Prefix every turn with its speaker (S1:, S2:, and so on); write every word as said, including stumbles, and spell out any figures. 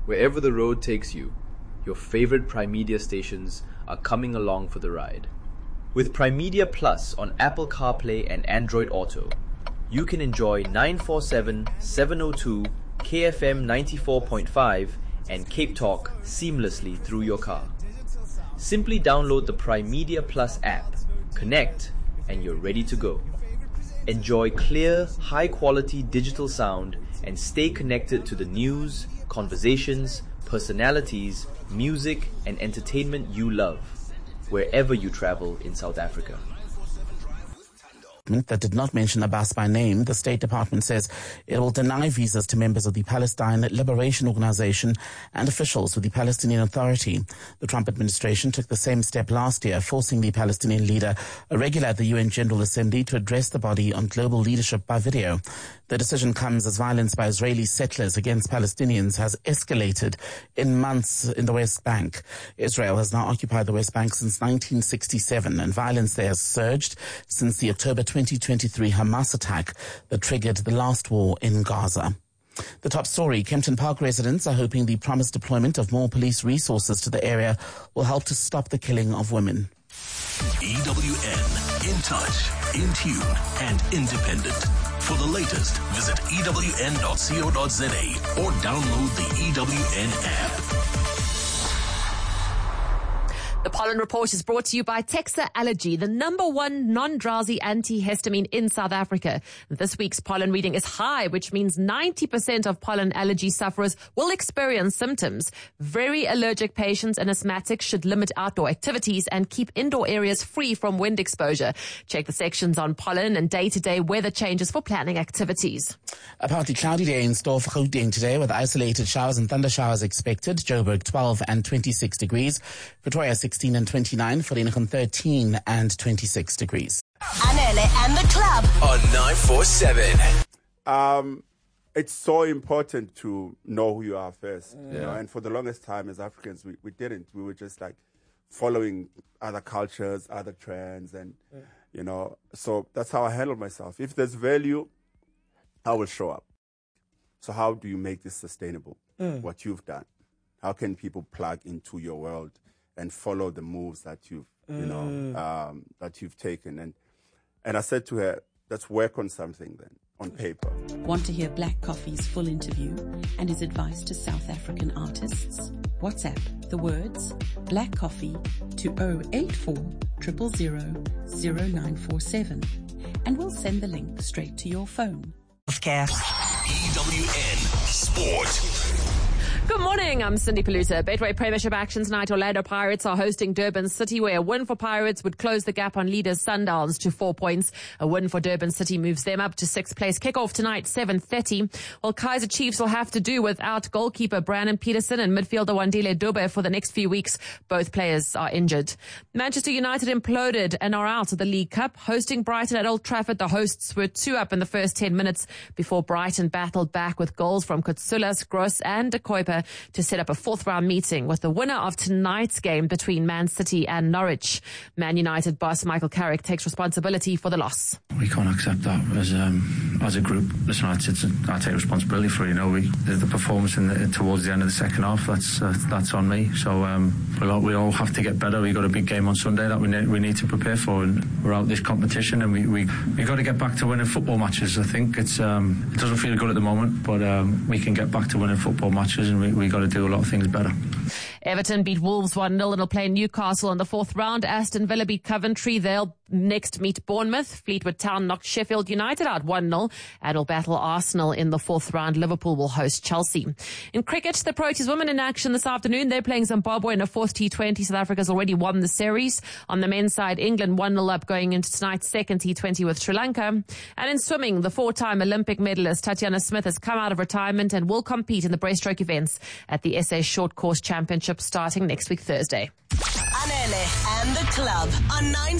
S1: Wherever the road takes you, your favorite Prime Media stations are coming along for the ride. With Prime Media Plus on Apple CarPlay and Android Auto, you can enjoy nine forty-seven, seven oh two, K F M ninety-four point five and Cape Talk seamlessly through your car. Simply download the Prime Media Plus app, connect, and you're ready to go. Enjoy clear, high-quality digital sound and stay connected to the news, conversations, personalities, music, and entertainment you love, wherever you travel in South Africa.
S2: That did not mention Abbas by name. The State Department says it will deny visas to members of the Palestine Liberation Organization and officials with the Palestinian Authority. The Trump administration took the same step last year, forcing the Palestinian leader, a regular at the U N General Assembly, to address the body on global leadership by video. The decision comes as violence by Israeli settlers against Palestinians has escalated in months in the West Bank. Israel has now occupied the West Bank since nineteen sixty-seven, and violence there has surged since the October twenty twenty-three Hamas attack that triggered the last war in Gaza. The top story, Kempton Park residents are hoping the promised deployment of more police resources to the area will help to stop the killing of women.
S3: E W N, in touch, in tune, and independent. For the latest, visit E W N dot co dot za or download the E W N app.
S4: The Pollen Report is brought to you by Texa Allergy, the number one non-drowsy antihistamine in South Africa. This week's pollen reading is high, which means ninety percent of pollen allergy sufferers will experience symptoms. Very allergic patients and asthmatics should limit outdoor activities and keep indoor areas free from wind exposure. Check the sections on pollen and day-to-day weather changes for planning activities.
S2: A partly cloudy day in store for Gauteng today, with isolated showers and thunder showers expected. Joburg twelve and twenty-six degrees. Pretoria sixteen and twenty-nine. Vereeniging thirteen and twenty-six degrees.
S5: Anele and the club
S3: on nine forty-seven.
S6: Um, it's so important to know who you are first.
S7: Yeah.
S6: You know? And for the longest time as Africans, we, we didn't. We were just like following other cultures, other trends, and, yeah. you know, so that's how I handle myself. If there's value, I will show up. So how do you make this sustainable? Mm. What you've done? How can people plug into your world and follow the moves that you've, mm. you know, um, that you've taken? And and I said to her, let's work on something then, on paper.
S8: Want to hear Black Coffee's full interview and his advice to South African artists? WhatsApp the words Black Coffee to oh eight four, zero zero zero, zero nine four seven, and we'll send the link straight to your phone.
S3: E W N Sport.
S4: Good morning, I'm Cindy Paluta. Betway Premiership action tonight. Orlando Pirates are hosting Durban City, where a win for Pirates would close the gap on leaders Sundowns to four points. A win for Durban City moves them up to sixth place. Kickoff tonight, seven thirty. While Kaizer Chiefs will have to do without goalkeeper Brandon Peterson and midfielder Wandile Dube for the next few weeks. Both players are injured. Manchester United imploded and are out of the League Cup. Hosting Brighton at Old Trafford, the hosts were two up in the first ten minutes before Brighton battled back with goals from Kutsulas, Gross and De Kuiper to set up a fourth round meeting with the winner of tonight's game between Man City and Norwich. Man United boss Michael Carrick takes responsibility for the loss.
S9: We can't accept that as um, as a group. Listen, I, it's, I take responsibility for it. You know, we the, the performance in the, towards the end of the second half. That's uh, that's on me. So um, we all, we all have to get better. We got a big game on Sunday that we need, we need to prepare for, and we're out this competition, and we we we got to get back to winning football matches. I think it's um, it doesn't feel good at the moment, but um, we can get back to winning football matches, and we we got to do a lot of things better.
S4: Everton beat Wolves one nil and will play Newcastle in the fourth round. Aston Villa beat Coventry. They'll next meet Bournemouth. Fleetwood Town knocked Sheffield United out one nil and will battle Arsenal in the fourth round. Liverpool will host Chelsea. In cricket, the Proteas women in action this afternoon. They're playing Zimbabwe in a fourth T twenty. South Africa's already won the series. On the men's side, England one nil up going into tonight's second T twenty with Sri Lanka. And in swimming, the four-time Olympic medalist Tatiana Smith has come out of retirement and will compete in the breaststroke events at the S A Short Course Championship starting next week Thursday.
S5: Anele and the club on nine